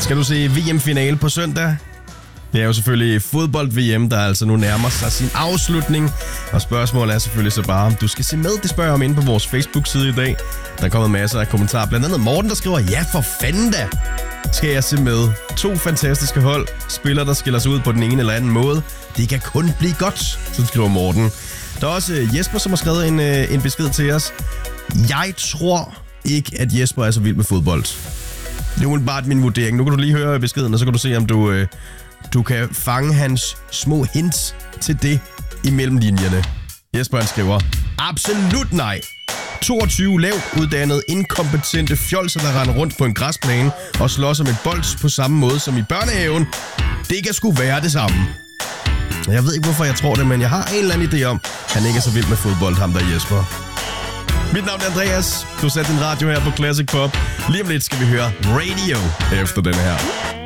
Skal du se VM-finale på søndag? Det er jo selvfølgelig fodbold-VM, der altså nu nærmer sig sin afslutning. Og spørgsmålet er selvfølgelig så bare, om du skal se med. Det spørger jeg om inde på vores Facebook-side i dag. Der er kommet masser af kommentarer. Blandt andet Morten, der skriver, ja for fanden da, skal jeg se med. 2 fantastiske hold. Spillere, der skiller sig ud på den ene eller anden måde. Det kan kun blive godt, så skriver Morten. Der er også Jesper, som har skrevet en besked til os. Jeg tror ikke, at Jesper er så vild med fodbold. Det er jo bare min vurdering. Nu kan du lige høre beskeden, og så kan du se, om du kan fange hans små hints til det imellem linjerne. Jesper han skriver, absolut nej. 22 lavt uddannede, inkompetente fjolser, der render rundt på en græsplæne og slår sig med bold på samme måde som i børnehaven. Det kan sgu være det samme. Jeg ved ikke, hvorfor jeg tror det, men jeg har en eller anden idé om, han ikke er så vild med fodbold, ham der Jesper. Mit navn er Andreas. Du satte din radio her på Classic Pop. Lige om lidt skal vi høre Radio efter den her.